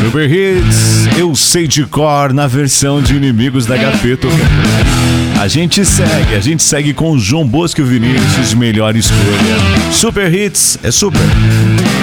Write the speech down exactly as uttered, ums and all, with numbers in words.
Super Hits, eu sei de cor na versão de Inimigos da H P tocando. A gente segue, a gente segue com João Bosco e Vinícius, melhor escolha. Super Hits é super.